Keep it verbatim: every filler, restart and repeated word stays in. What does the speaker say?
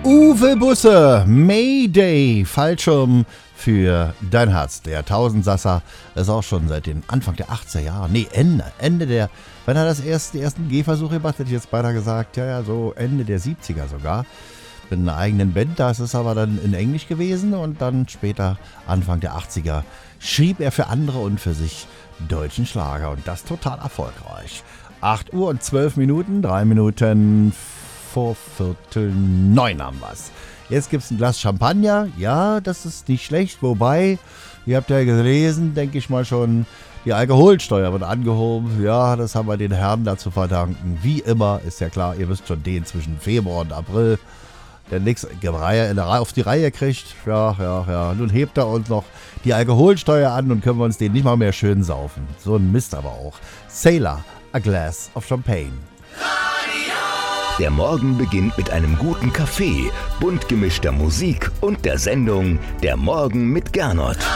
Uwe Busse, Mayday, Fallschirm für dein Herz. Der Tausendsasser ist auch schon seit den Anfang der achtziger Jahre, nee, Ende, Ende der, wenn er das erst, die ersten Gehversuche gemacht, hätte ich jetzt beinahe gesagt, ja, ja, so Ende der siebziger sogar. Mit einer eigenen Band, das ist aber dann in Englisch gewesen und dann später, Anfang der achtziger, schrieb er für andere und für sich deutschen Schlager und das total erfolgreich. acht Uhr und zwölf Minuten, drei Minuten vor Viertel neun haben wir's. Jetzt gibt's ein Glas Champagner, ja, das ist nicht schlecht, wobei, ihr habt ja gelesen, denke ich mal schon, die Alkoholsteuer wird angehoben, ja, das haben wir den Herren dazu verdanken. Wie immer, ist ja klar, ihr wisst schon, den zwischen Februar und April, der nichts auf die Reihe kriegt, ja, ja, ja. Nun hebt er uns noch die Alkoholsteuer an und können wir uns den nicht mal mehr schön saufen. So ein Mist aber auch. Sailor, a glass of champagne. Der Morgen beginnt mit einem guten Kaffee, bunt gemischter Musik und der Sendung Der Morgen mit Gernot.